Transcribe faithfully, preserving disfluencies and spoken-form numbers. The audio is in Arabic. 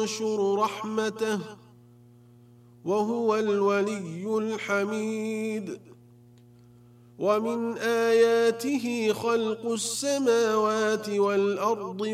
ينشر رحمته وهو الولي الحميد. ومن آياته خلق السماوات والأرض